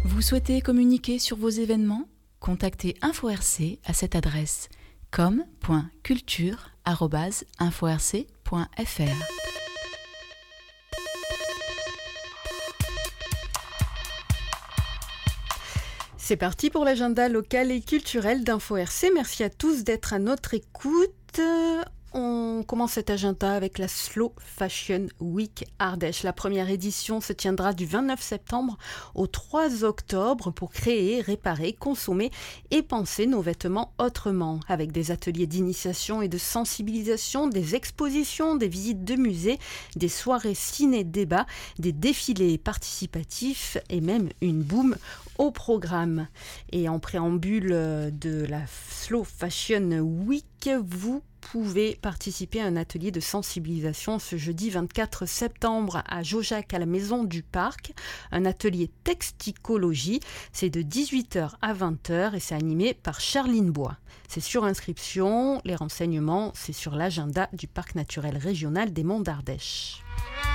Vous souhaitez communiquer sur vos événements ? Contactez InfoRC à cette adresse com.culture@inforc.fr. C'est parti pour l'agenda local et culturel d'InfoRC. Merci à tous d'être à notre écoute. On commence cet agenda avec la Slow Fashion Week Ardèche. La première édition se tiendra du 29 septembre au 3 octobre pour créer, réparer, consommer et penser nos vêtements autrement. Avec des ateliers d'initiation et de sensibilisation, des expositions, des visites de musées, des soirées ciné-débat, des défilés participatifs et même une boum au programme. Et en préambule de la Slow Fashion Week, vous pouvez participer à un atelier de sensibilisation ce jeudi 24 septembre à Jaujac à la Maison du Parc, un atelier texticologie, c'est de 18h à 20h et c'est animé par Charline Bois. C'est sur inscription, les renseignements c'est sur l'agenda du Parc naturel régional des Monts d'Ardèche.